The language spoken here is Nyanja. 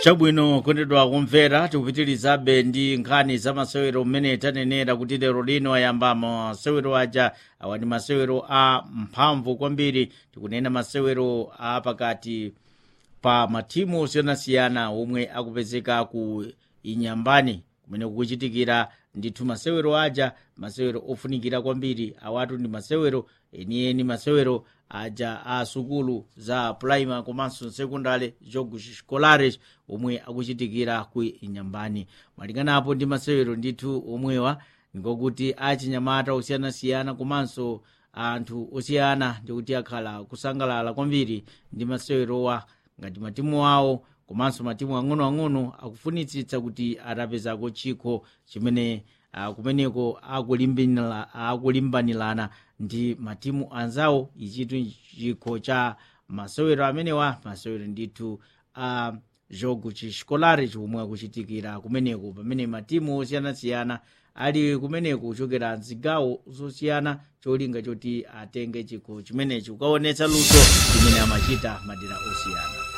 Chabwino kondedwa kumvera tikupitirizabe ndi nkhani za masewero mmene tanenera kuti lero lino ayamba masewero aja awa ndi masewero a mphamvu kwambiri. Tikunena masewero a pakati pa matimu osiyanasiyana omwe akupezeka ku Inyambani kumene kukuchitikira ndithu masewero aja, masewero ofunikira kwambiri. Awatu ndi masewero enieni, masewero aja a sukulu za primary komanso sekondari jogos escolares omwe akuchitikira ku Inyambani. Malinganapo ndi masewero ndithu omwewa ngokuti achinyamata osiyanasiyana komanso anthu osiyana ndikuti akhala kusangalala kwambiri ndi masewerowa ngati matimu awo komanso matimu ang'onoang'ono akufunitsitsa kuti atapezako chikho chimene kumeneko akulimbanirana ndi matimu anzawo ichitu chikho cha masewero amenewa, masewero ndithu a jogos escolares chomwe akuchitikira kumeneko pamene matimu osiyanasiyana ali kumeneko kuchokera mzigawo zosiyana cholinga choti atenge chikho chimenechi kukaonetsa luso limene amachita madera osiyana.